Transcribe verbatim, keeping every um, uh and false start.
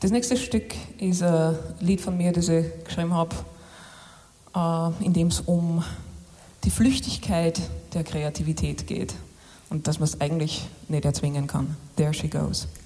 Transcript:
Das nächste Stück ist ein Lied von mir, das ich geschrieben habe, äh, in dem es um die Flüchtigkeit der Kreativität geht und dass man es eigentlich nicht erzwingen kann. There she goes.